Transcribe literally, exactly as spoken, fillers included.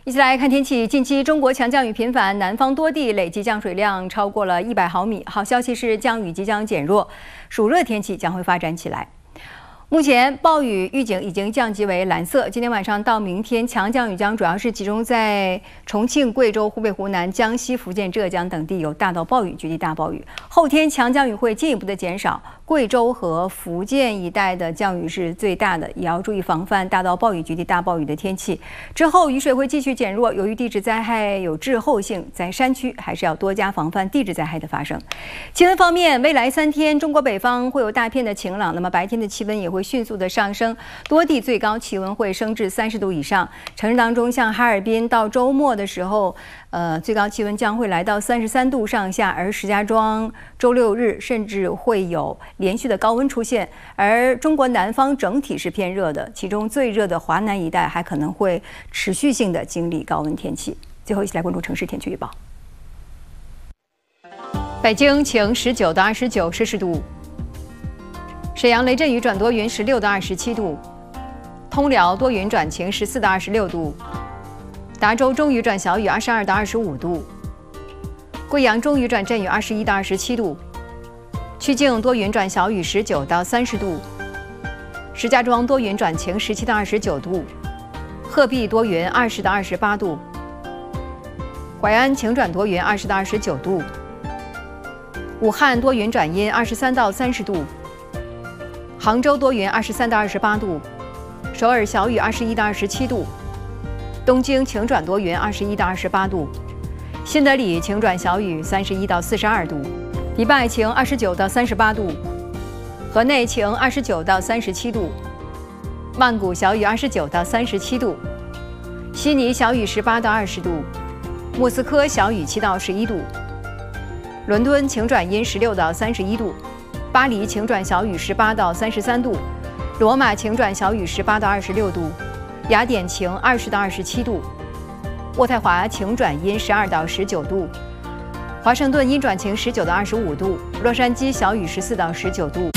一起来看天气。近期中国强降雨频繁，南方多地累计降水量超过了一百毫米。好消息是，降雨即将减弱，暑热天气将会发展起来。目前暴雨预警已经降级为蓝色。今天晚上到明天，强降雨将主要是集中在重庆、贵州、湖北、湖南、江西、福建、浙江等地有大到暴雨，局地大暴雨。后天强降雨会进一步的减少，贵州和福建一带的降雨是最大的，也要注意防范大到暴雨、局地大暴雨的天气。之后雨水会继续减弱，由于地质灾害有滞后性，在山区还是要多加防范地质灾害的发生。气温方面，未来三天中国北方会有大片的晴朗，那么白天的气温也会迅速的上升，多地最高气温会升至三十度以上。城市当中，像哈尔滨到周末的时候，呃，最高气温将会来到三十三度上下，而石家庄周六日甚至会有连续的高温出现。而中国南方整体是偏热的，其中最热的华南一带还可能会持续性的经历高温天气。最后，一起来关注城市天气预报。北京晴，十九到二十九摄氏度。沈阳雷阵雨转多云，十六到二十七度；通辽多云转晴，十四到二十六度；达州中雨转小雨，二十二到二十五度；贵阳中雨转阵雨，二十一到二十七度；曲靖多云转小雨，十九到三十度；石家庄多云转晴，十七到二十九度；鹤壁多云，二十到二十八度；淮安晴转多云，二十到二十九度；武汉多云转阴，二十三到三十度。杭州多云，二十三到二十八度；首尔小雨，二十一到二十七度；东京晴转多云，二十一到二十八度；新德里晴转小雨，三十一到四十二度；迪拜晴，二十九到三十八度；河内晴，二十九到三十七度；曼谷小雨，二十九到三十七度；悉尼小雨，十八到二十度；莫斯科小雨，七到十一度；伦敦晴转阴，十六到三十一度。巴黎晴转小雨，十八到三十三度；罗马晴转小雨，十八到二十六度；雅典晴，二十到二十七度；渥太华晴转阴，十二到十九度；华盛顿阴转晴，十九到二十五度；洛杉矶小雨，十四到十九度；